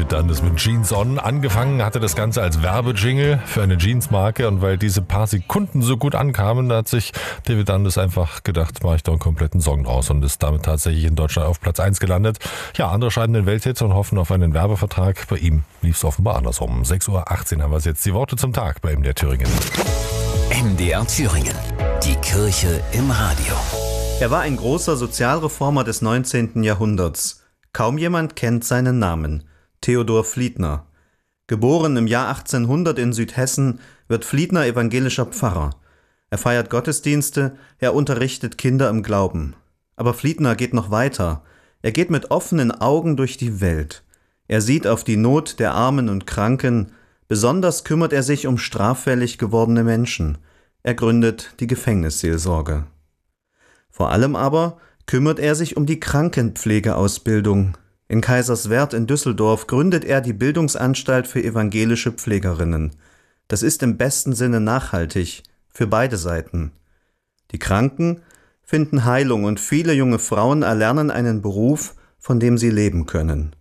David Dundas mit Jeans On. Angefangen hatte das Ganze als Werbejingle für eine Jeansmarke und weil diese paar Sekunden so gut ankamen, da hat sich David Dundas einfach gedacht, mache ich doch einen kompletten Song draus und ist damit tatsächlich in Deutschland auf Platz 1 gelandet. Ja, andere schreiben den Welthit und hoffen auf einen Werbevertrag. Bei ihm lief es offenbar andersrum. 6.18 Uhr haben wir es jetzt. Die Worte zum Tag bei MDR Thüringen. MDR Thüringen. Die Kirche im Radio. Er war ein großer Sozialreformer des 19. Jahrhunderts. Kaum jemand kennt seinen Namen. Theodor Fliedner. Geboren im Jahr 1800 in Südhessen, wird Fliedner evangelischer Pfarrer. Er feiert Gottesdienste, er unterrichtet Kinder im Glauben. Aber Fliedner geht noch weiter. Er geht mit offenen Augen durch die Welt. Er sieht auf die Not der Armen und Kranken. Besonders kümmert er sich um straffällig gewordene Menschen. Er gründet die Gefängnisseelsorge. Vor allem aber kümmert er sich um die Krankenpflegeausbildung. In Kaiserswerth in Düsseldorf gründet er die Bildungsanstalt für evangelische Pflegerinnen. Das ist im besten Sinne nachhaltig, für beide Seiten. Die Kranken finden Heilung und viele junge Frauen erlernen einen Beruf, von dem sie leben können.